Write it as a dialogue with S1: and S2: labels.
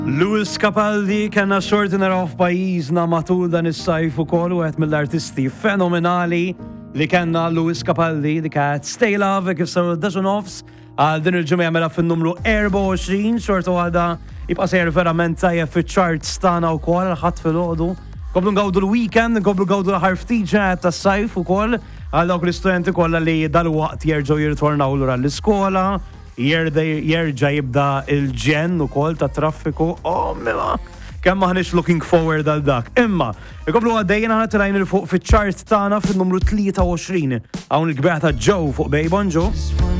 S1: Lewis Capaldi kena xorti naraw f'pajjiżna matul dan is-sajf ukoll u qed mill-artisti fenomenali li kena Lewis Capaldi dik kienet Stay Love kif saru d-daxun offs għal din il-ġimgħa jagħmilha fin-numru 24 xorta waħda jibqa' sejjer verament tajjeb fiċ-charts tagħna wkoll ħadd filgħodu. Komplu ngawdu l-weekend, komplu ngawdu l-ħar ftit ġranet tas-sajf ukoll għal dawk l-istudenti kollha li dalwaqt jerġgħu jirtornaw lura l-iskola. Jerġa' jibda il-ġen ukoll ta' traffiku. Mela, kemm maħniex looking forward għal dak. Imma, ikomplu għaddejjin aħna tilajn il fuq fiċ-chart tagħna fin-numru 23 hawn il-kbieħ ta' Joe fuq Baby Bon Joe.